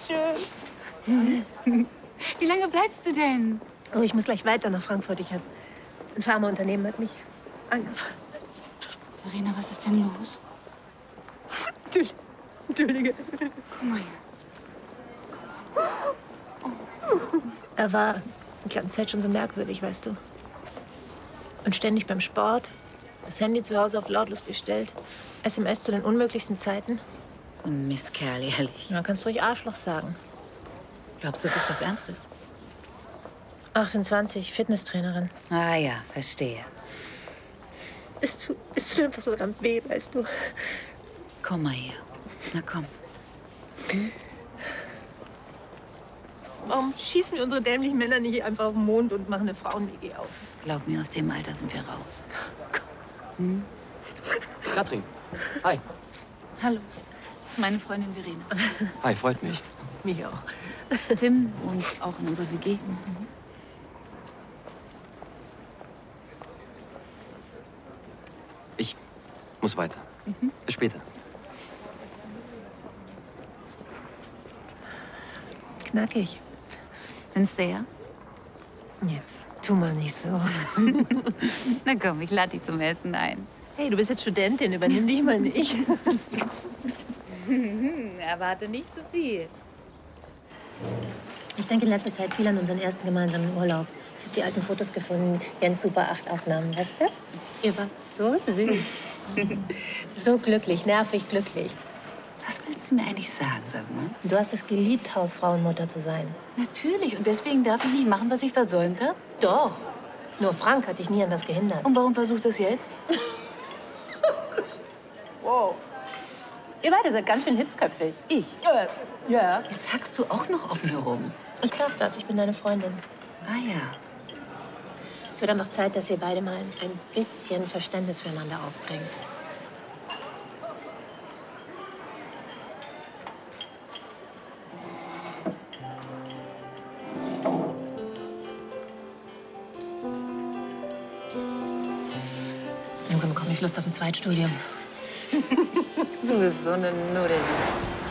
schön. Wie lange bleibst du denn? Oh, ich muss gleich weiter nach Frankfurt. Ein Pharmaunternehmen hat mich angefragt. Verena, was ist denn los? Entschuldige. Guck mal her. Er war die ganze Zeit schon so merkwürdig, weißt du. Und ständig beim Sport, das Handy zu Hause auf lautlos gestellt, SMS zu den unmöglichsten Zeiten. So ein Mistkerl, ehrlich. Ja, kannst du ruhig Arschloch sagen. Glaubst du, es ist was Ernstes? 28, Fitnesstrainerin. Ah ja, verstehe. Es tut einfach so verdammt weh, weißt du. Komm mal her. Na komm. Warum schießen wir unsere dämlichen Männer nicht einfach auf den Mond und machen eine Frauen-WG auf? Glaub mir, aus dem Alter sind wir raus. Katrin, hi. Hallo. Das ist meine Freundin Verena. Hi, freut mich. Mich auch. Das ist Tim und auch in unserer WG. Ich muss weiter. Bis später. Knackig. Findest du ja? Jetzt tu mal nicht so. Na komm, ich lade dich zum Essen ein. Hey, du bist jetzt Studentin, übernimm dich mal nicht. Erwarte nicht zu viel. Ich denke in letzter Zeit viel an unseren ersten gemeinsamen Urlaub. Ich habe die alten Fotos gefunden. Jens Super 8 Aufnahmen, weißt du? Ihr wart so süß. So glücklich, nervig glücklich. Was willst du mir eigentlich sagen, sag mal? Du hast es geliebt, Hausfrauenmutter zu sein. Natürlich. Und deswegen darf ich nicht machen, was ich versäumt habe? Doch. Nur Frank hat dich nie an das gehindert. Und warum versucht das jetzt? Wow. Ihr beide seid ganz schön hitzköpfig. Ich? Ja. Jetzt hackst du auch noch auf mir rum. Ich darf das, ich bin deine Freundin. Ah ja. Es wird einfach Zeit, dass ihr beide mal ein bisschen Verständnis füreinander aufbringt. Langsam bekomme ich Lust auf ein Zweitstudium. Du bist so eine Nuddel.